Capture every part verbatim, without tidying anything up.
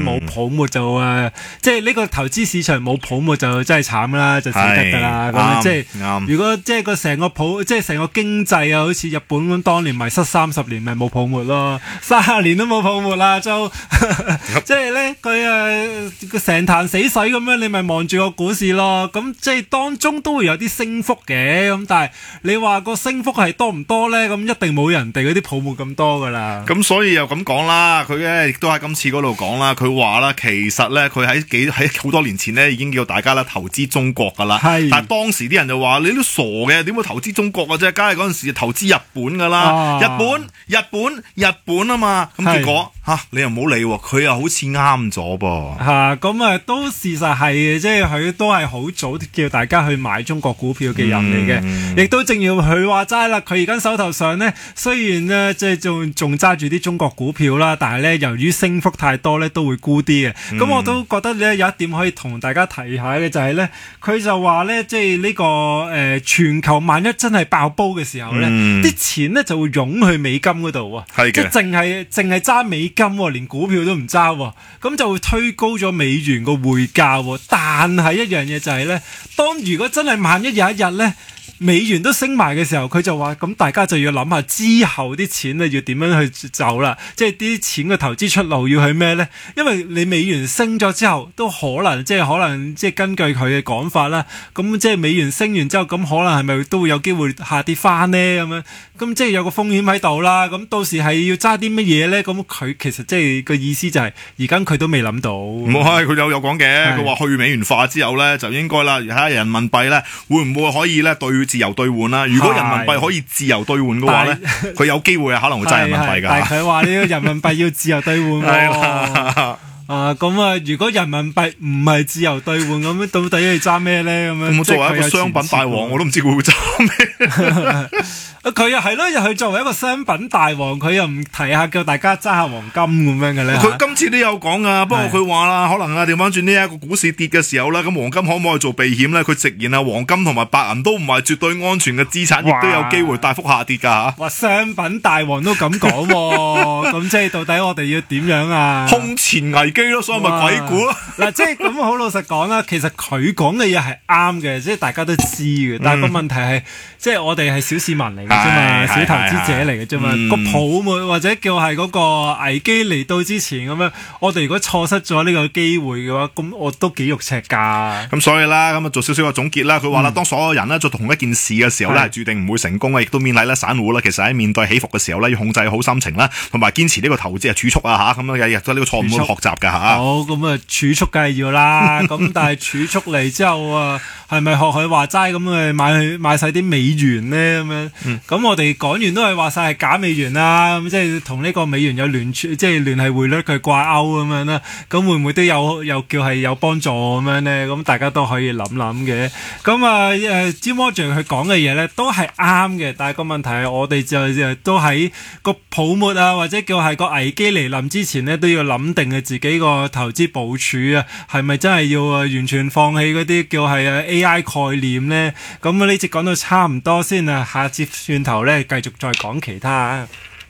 冇泡沫就誒、呃，即係呢個投資市場冇泡沫就真係慘啦，就死得㗎啦。咁即係如果即係個成個泡，即係成個經濟啊，好似日本咁當年迷失三十年，咪冇泡沫咯，三十年都冇泡沫啦，就即係咧佢誒個成潭死水咁樣，你咪望住個股市咯。咁即係當中都會有啲升幅嘅，咁但係你話個升幅係多唔多咧？咁一定冇人哋嗰啲泡沫咁多噶啦。 咁所以又咁講啦，佢咧亦都喺今次嗰度講啦，佢話啦，其實咧佢喺幾喺好多年前咧已經叫大家啦投資中國噶啦。係，但係當時啲人就話你都傻嘅，點會投資中國啊啫？梗係嗰陣時投資日本噶啦，啊、日本日本日本啊嘛。咁結果吓、啊、你又唔好理，佢又好似啱咗噃。 吓咁啊，都事實係嘅，即係佢都係好早叫大家去買中國股票嘅人嚟嘅，亦、嗯、都正如佢話齋啦，佢而家手頭上咧雖然咧即係仲仲揸住啲中國股票啦，但係咧由於升幅太多咧都會沽啲嘅。咁、嗯、我都覺得咧有一點可以同大家提下嘅就係咧，佢就話咧即係呢、這個誒、呃、全球萬一真係爆煲嘅時候咧，啲、嗯、錢咧就會湧去美金嗰度啊，即係淨係淨係揸美金，連股票都唔揸，咁就會推高咗美元個匯價。但係一樣嘢就係咧，當如果真係萬一有一日咧，美元都升埋嘅時候，佢就話咁大家就要諗下之後啲錢咧要點樣去走啦，即係啲錢嘅投資出路要去咩咧？因為你美元升咗之後，都可能即係可能即係根據佢嘅講法啦，咁即係美元升完之後，咁可能係咪都會有機會下跌翻呢？咁樣，咁即係有個風險喺度啦。咁到時係要揸啲乜嘢咧？咁佢其實即係個意思就係而家佢都未諗到。唔係，佢有有講嘅，佢話去美元化之後咧就應該啦，睇下人民幣咧會唔會可以咧對自由兌換啦？如果人民幣可以自由兌換嘅話咧，佢有機會啊可能會揸人民幣㗎。 但係佢話呢個人民幣要自由兌換喎。啊，咁啊，如果人民幣唔係自由兌換咁，到底你揸咩咧？咁樣， 咁作為一個商品大王，我都唔知佢會揸咩。 佢又係咯，又佢作為一個商品大王，佢又唔提下叫大家揸下黃金咁樣嘅咧。 佢今次都有講噶，不過佢話啦，可能啊調翻轉呢一個股市跌嘅時候啦，咁黃金可唔可以做避險咧？佢直言啊，黃金同埋白銀都唔係絕對安全嘅資產，亦都有機會大幅下跌噶吓。 話商品大王都咁講，咁即係到底我哋要點樣啊？ 空前危機咯，所以咪鬼股咯。 嗱，即係咁好老實講啦，其實佢講嘅嘢係啱嘅，即係大家都知嘅，但係個問題係，即係我哋係小市民嚟嘅。啫嘛，小投資者嚟嘅啫嘛，個泡沫或者叫係嗰個危機嚟到之前咁樣，我哋如果錯失咗呢個機會嘅話，咁我都幾肉赤噶。 咁所以啦，咁啊做少少嘅總結啦，佢話啦，當所有人呢做同一件事嘅時候咧，係注定唔會成功嘅，亦都勉勵咧散戶啦。其實喺面對起伏嘅時候咧，要控制好心情啦，同埋堅持呢個投資啊儲蓄啊吓，咁樣日日都呢個錯誤去學習噶吓。 好，咁啊儲蓄梗係要啦，咁但係儲蓄嚟之後啊，係咪學佢話齋咁啊買去買晒啲美元咧咁樣？嗯咁我哋講完都係話晒係假美元啦，咁即係同呢個美元有聯即係聯繫匯率佢掛鈎咁樣啦，咁會唔會都有又叫係有幫助咁樣咧？咁大家都可以諗諗嘅。咁啊誒 Jim Morgan 佢講嘅嘢咧都係啱嘅，但係個問題係我哋就都喺個泡沫啊或者叫係個危機嚟臨之前咧都要諗定嘅自己個投資部署啊，係咪真係要完全放棄嗰啲叫係 A I 概念咧？咁呢節講到差唔多先啊，下節轉頭咧繼續再講其他。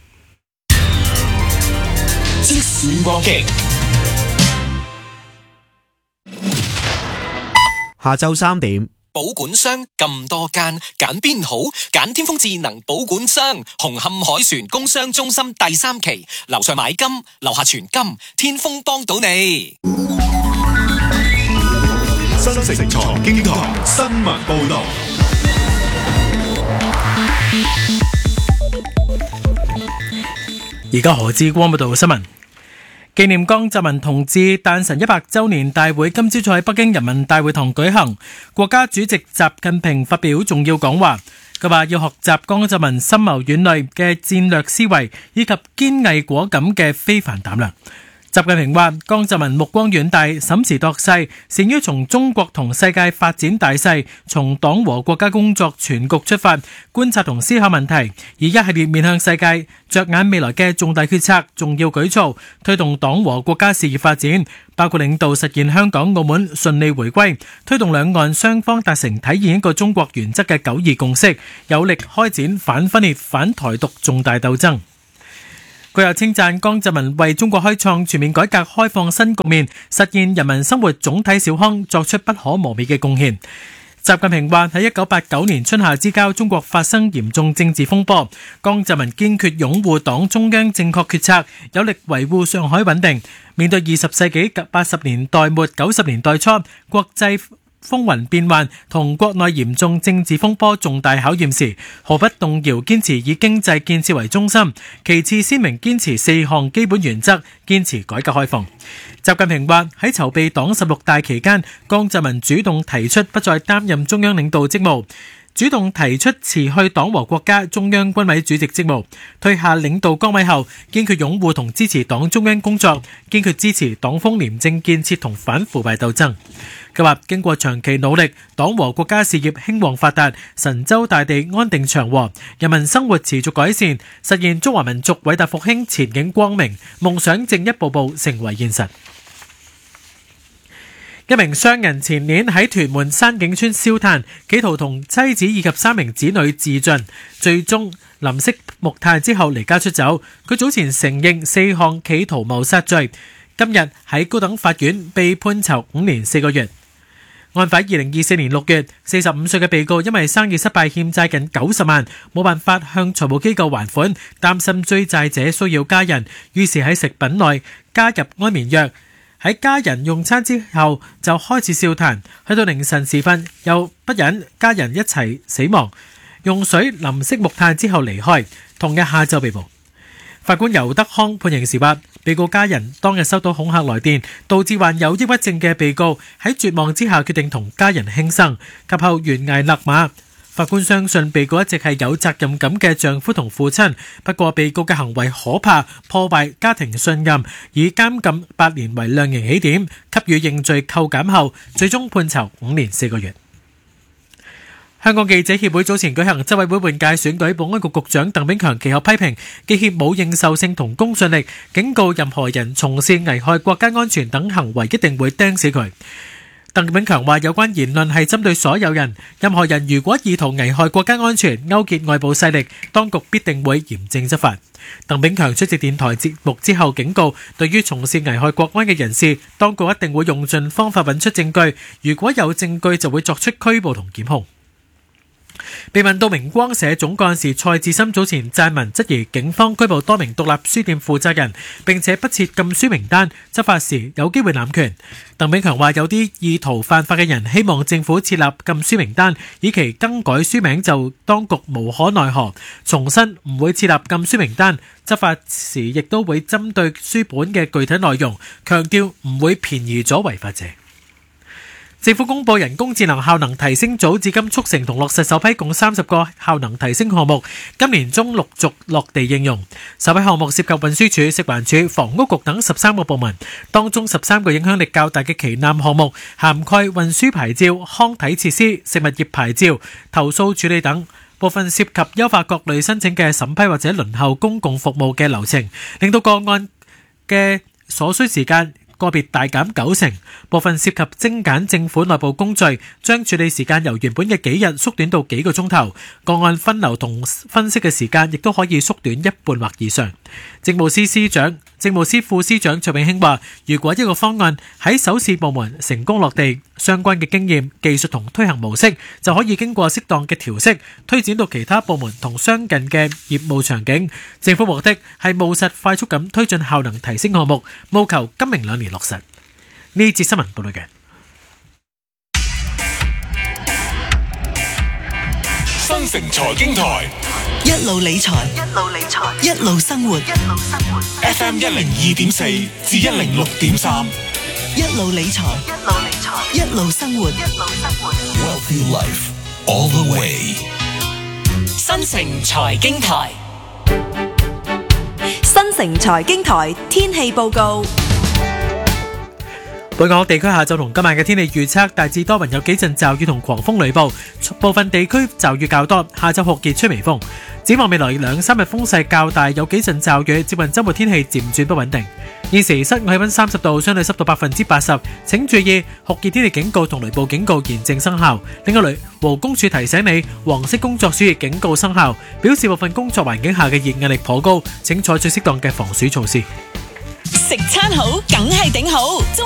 即時光機， 下晝三點， 保管商咁多間，揀邊好？揀天風智能保管商，紅磡海船工商中心第三期，樓上買金，樓下存金，天風幫到你。 新城財經台新聞報道。 而家何志光報道新聞，紀念江澤民同志誕辰一百周年大會今朝早喺北京人民大會堂舉行，國家主席習近平發表重要講話。佢話要學習江澤民深謀遠慮嘅戰略思維，以及堅毅果敢嘅非凡膽量。習近平話：江澤民目光遠大，審時度勢，善於從中國同世界發展大勢、從黨和國家工作全局出發，觀察同思考問題，以一系列面向世界、着眼未來嘅重大決策、重要舉措，推動黨和國家事業發展，包括領導實現香港、澳門順利回歸，推動兩岸雙方達成體現一個中國原則嘅九二共識，有力開展反分裂、反台獨重大鬥爭。 佢又稱讚江澤民為中國開創全面改革開放新局面，實現人民生活總體小康作出不可磨滅嘅貢獻。習近平話喺一九八九年春夏之交，中國發生嚴重政治風波，江澤民堅決擁護黨中央正確決策，有力維護上海穩定。面對二十世紀八十年代末九十年代初國際風雲變幻同國內嚴重政治風波重大考驗時，毫不動搖堅持以經濟建設為中心，其次鮮明堅持四項基本原則，堅持改革開放。習近平話喺籌備黨十六大期間，江澤民主動提出不再擔任中央領導職務，主動提出辭去黨和國家中央軍委主席職務，退下領導崗位後，堅決擁護同支持黨中央工作，堅決支持黨風廉政建設同反腐敗鬥爭。佢話經過長期努力，黨和國家事業興旺發達，神州大地安定祥和，人民生活持續改善，實現中華民族偉大復興前景光明，夢想正一步步成為現實。一名商人前年喺屯門山景村燒炭，企圖同妻子以及三名子女自盡，最終淋熄木炭之後離家出走。佢早前承認四項企圖謀殺罪，今日喺高等法院被判囚五年四個月。案發二零二四年六月，四十五歲嘅被告因為生意失敗欠債近九十萬，冇辦法向財務機構還款，擔心追債者騷擾家人，於是喺食品內加入安眠藥。喺家人用餐之後就開始燒炭，去到凌晨時分又不忍家人一齊死亡，用水淋熄木炭之後離開，同日下晝被捕。法官尤德康判刑時話，被告家人當日收到恐嚇來電，導致患有抑鬱症嘅被告喺絕望之下決定同家人輕生，及後懸崖勒馬。法官相信被告一直係有責任感嘅丈夫同父親，不過被告嘅行為可怕，破壞家庭信任，以監禁八年為量刑起點，給予認罪扣減後，最終判囚五年四個月。香港記者協會早前舉行執委會換屆選舉，保安局局長鄧炳強其後批評記協冇認受性同公信力，警告任何人從事危害國家安全等行為一定會釘死佢。鄧炳強話有關言論係針對所有人，任何人如果意圖危害國家安全、勾結外部勢力，當局必定會嚴正執法。鄧炳強出席電台節目之後警告，對於從事危害國安嘅人士，當局一定會用盡方法揾出證據，如果有證據就會作出拘捕同檢控。被問到明光社總幹事蔡志深早前撰文質疑警方拘捕多名獨立書店負責人，並且不設禁書名單，執法時有機會濫權。鄧炳強話有啲意圖犯法嘅人希望政府設立禁書名單，以期更改書名就當局無可奈何。重申唔會設立禁書名單，執法時亦都會針對書本嘅具體內容，強調唔會便宜咗違法者。政府公布人工智能效能提升組至今促成同落實首批共三十個效能提升項目，今年中陸續落地應用。首批項目涉及運輸署、食環署、房屋局等十三個部門，當中十三個影響力較大嘅旗艦項目涵蓋運輸牌照、康體設施、食物業牌照、投訴處理等，部分涉及優化各類申請嘅審批或者輪候公共服務嘅流程，令到個案嘅所需時間個別大減九成，部分涉及精簡政府內部工序，將處理時間由原本嘅幾日縮短到幾個鐘頭，個案分流同分析嘅時間亦都可以縮短一半或以上。政務司司長、政務司副司長卓永興話，如果一個方案喺首試部門成功落地，相關嘅經驗、技術同推行模式就可以經過適當嘅調適，推展到其他部門同相近嘅業務場景。政府目的係務實快速咁推進效能提升項目，務求今明兩年落實。呢節新聞報道嘅新城財經台， 一路理財，一路理財，一路生活，一路生活。 F M 一零二點四至一零六點三， 一路理財，一路理財，一路生活，一路生活。 Wealthy Life all the way。 新城財經台， 新城財經台天氣報告。 本港地區下晝同今晚嘅天氣預測，大致多雲，有幾陣驟雨同狂風雷暴，部分地區驟雨較多，下晝酷熱吹微風。 展望未來兩三日風勢較大，有幾陣驟雨，接近週末天氣漸轉不穩定。現時室外氣溫三十度，相對濕度百分之八十。請注意酷熱天氣警告同雷暴警告現正生效。另外，雷勞工處提醒你，黃色工作暑熱警告生效，表示部分工作環境下嘅熱壓力頗高，請採取適當嘅防暑措施。 食餐好，梗係頂好。